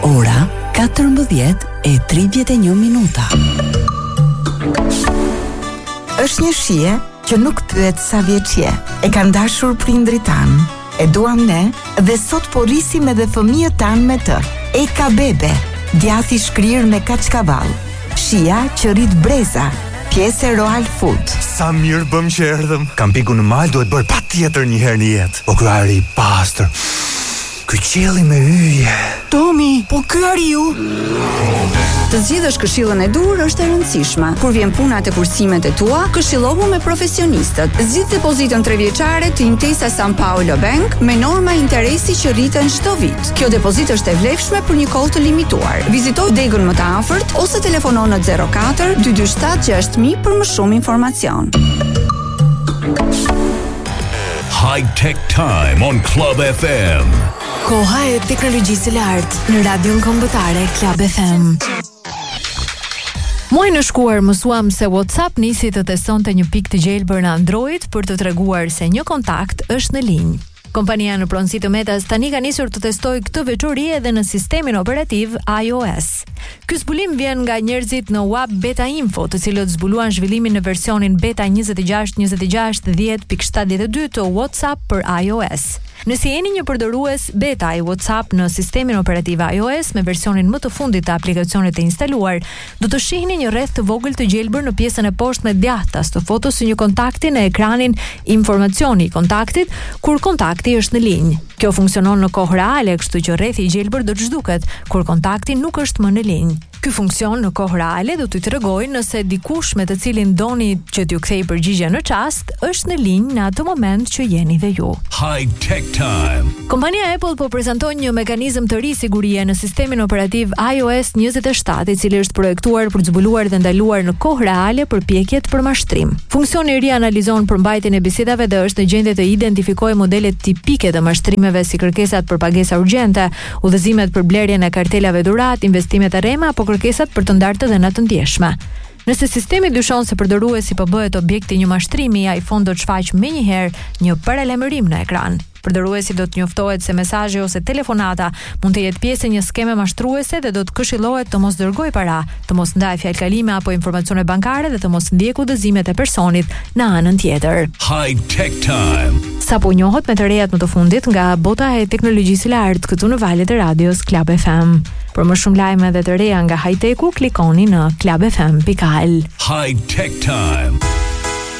Ora 14:31 minuta. Është një shije që nuk pyet sa vjeç je. E kanë dashur prindrit tan. E duam ne dhe sot po rrisim edhe fëmijët tan me të. Eka bebe, djathi shkrir me kaçkavall. Shija që rrit breza. Pjesë Royal Food. Sa mirë bëm që erdhëm. Kam piku në mal, duhet bërë patjetër një herë në jetë. O ky ari i pastër. Ky qielli me hyje. Tomi, po ky ariu. Të zgjidhësh këshillën e dur është e rëndësishme. Kur vjen puna te kursimet e tua, këshillohu me profesionistët. Zgjidh depozitën 3 vjeçare të Intesa San Paolo Bank me norma interesi që rriten çdo vit. Kjo depozitë është e vlefshme për një kohë të limituar. Vizito degën më të afërt ose telefono në 04 227 6000 për më shumë informacion. High Tech Time on Club FM. Koha e teknologjisë së lartë në radion kombëtare Club FM. Muaj në shkuar mësuam se WhatsApp nisi të testonte një pikë të gjelbër në Android për të treguar se një kontakt është në linjë. Kompania në pronësi të Metas tani ka nisur të testojë këtë veçori edhe në sistemin operativ iOS. Ky zbulim vjen nga njerëzit në Web Beta Info, të cilët zbuluan zhvillimin në versionin Beta 26.10.72 të WhatsApp për iOS. Nëse jeni një përdorues beta i WhatsApp në sistemin operativ iOS me versionin më të fundit të aplikacionit të instaluar, do të shihni një rreth të vogël të gjelbër në pjesën e poshtme djathtas të fotos së një kontakti në ekranin informacioni i kontaktit kur kontakti është në linjë. Kjo funksionon në kohë reale, kështu që rrethi i gjelbër do të zhduket kur kontakti nuk është më në linjë. Ky funksion në kohë reale do t'ju tregojë nëse dikush me të cilin doni që t'ju kthej përgjigje në çast është në linjë në atë moment që jeni dhe ju. High Tech Time. Kompania Apple po prezanton një mekanizëm të ri sigurie në sistemin operativ iOS 27, i cili është projektuar për të zbuluar dhe ndaluar në kohë reale përpjekjet për mashtrim. Funksioni i ri analizon përmbajtjen e bisedave dhe është në gjendje të identifikojë modelet tipike të mashtrimeve si kërkesat për pagesa urgjente, udhëzimet për blerjen e kartelave dhurat, investimet e rrema apo kërkesat për të ndarë të dhëna të ndjeshme. Nëse sistemi dyshon se përdoruesi po bëhet objekti i një mashtrimi, iPhone do të shfaqë menjëherë një paralajmërim në ekran. Përdoruesi do të njoftohet se mesazhi ose telefonata mund të jetë pjesë e një skeme mashtruese dhe do të këshillohet të mos dërgojë para, të mos ndajë fjalëkalime apo informacione bankare dhe të mos ndjekë udhëzimet e personit në anën tjetër. High Tech Time. Sapo njohët me të rejat më të fundit nga bota e teknologjisë së lartë këtu në valët e radios Club FM. Për më shumë lajme dhe të reja nga high-techu, klikoni në clubfm.al. High Tech Time.